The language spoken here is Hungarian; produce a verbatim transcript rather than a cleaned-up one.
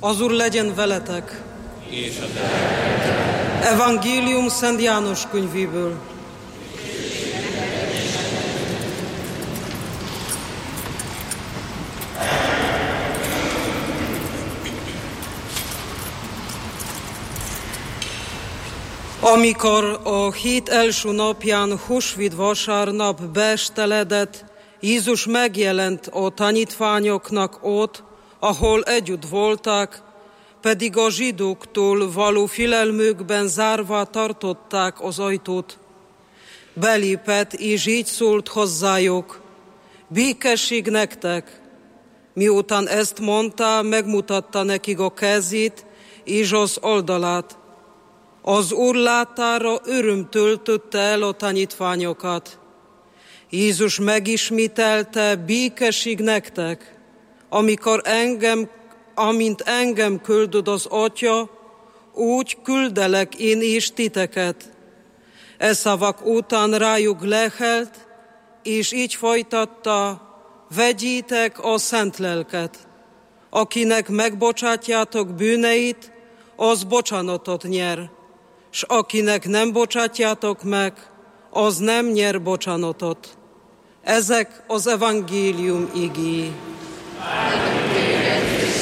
Az Úr legyen veletek. És a te. Evangélium Szent János könyvéből. Amikor a hét első napján, húsvét vasárnap beesteledett, Jézus megjelent a tanítványoknak ott, ahol együtt voltak, pedig a zsidóktól való félelmükben zárva tartották az ajtót. Belépett, és így szólt hozzájuk: békesség nektek! Miután ezt mondta, megmutatta nekik a kezét és az oldalát. Az Úr látára öröm töltötte el a tanítványokat. Jézus megismételte: békesség nektek! Amikor engem, amint engem küldöd az Atya, úgy küldelek én is titeket. E szavak után rájuk lehelt, és így folytatta: vegyétek a szent lelket. Akinek megbocsátjátok bűneit, az bocsánatot nyer, s akinek nem bocsátjátok meg, az nem nyer bocsánatot. Ezek az evangélium igéi.